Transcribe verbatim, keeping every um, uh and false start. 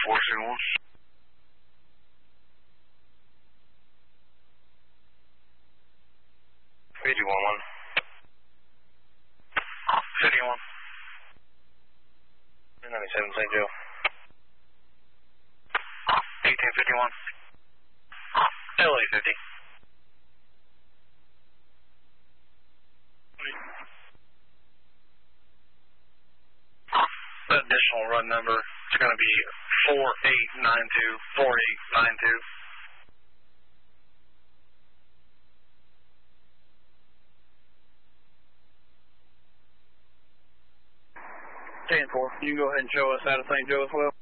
four seven one. fifty-one one. fifty-one. ninety-seven Saint Joe. eighteen fifty-one. L A fifty. The additional run number is going to be four eight nine two, four eight nine two. ten four, you can go ahead and show us out of Saint Joe as well.